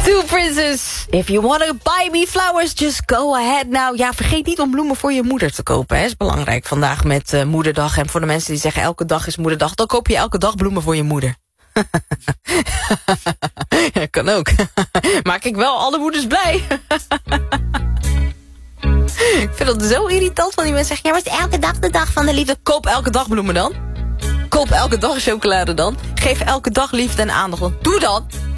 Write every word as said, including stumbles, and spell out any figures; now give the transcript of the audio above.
Two Princes. If you want to buy me flowers, just go ahead now. Ja, vergeet niet om bloemen voor je moeder te kopen. Hè. Is belangrijk vandaag met uh, moederdag. En voor de mensen die zeggen elke dag is moederdag, dan koop je elke dag bloemen voor je moeder. Ja, kan ook. Maak ik wel alle moeders blij. Ik vind dat zo irritant van die mensen zeggen, ja, maar het is elke dag de dag van de liefde. Koop elke dag bloemen dan. Koop elke dag chocolade dan. Geef elke dag liefde en aandacht. Doe dat.